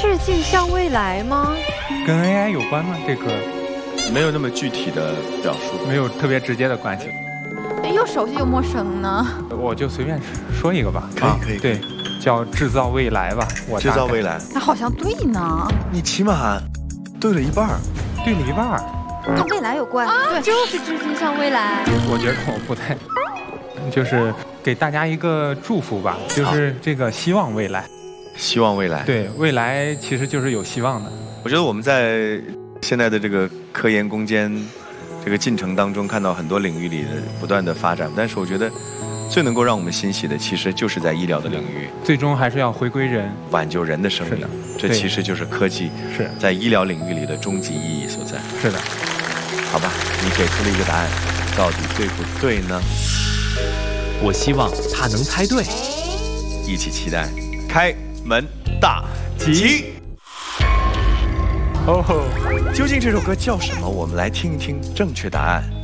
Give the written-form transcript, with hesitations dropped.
致敬向未来吗？ 跟 AI 有关吗？这歌没有那么具体的表述， 没有特别直接的关系。 又熟悉又陌生呢。 我就随便说一个吧。 可以， 对，叫制造未来吧。我制造未来， 那好像对呢。 你起码对了一半儿， 对了一半儿。 跟未来有关，对，就是致敬向未来。 我觉得我不太，就是给大家一个祝福吧，就是这个希望未来。 希望未来， 对，未来其实就是有希望的。 我觉得我们在现在的这个科研攻坚这个进程当中，看到很多领域里的不断的发展，但是我觉得最能够让我们欣喜的，其实就是在医疗的领域， 最终还是要回归人， 挽救人的生命。这其实就是科技在医疗领域里的终极意义所在。 是的， 好吧，你给出了一个答案，到底对不对呢？ 我希望他能猜对。 一起期待开门大吉。哦吼，究竟这首歌叫什么？我们来听一听正确答案。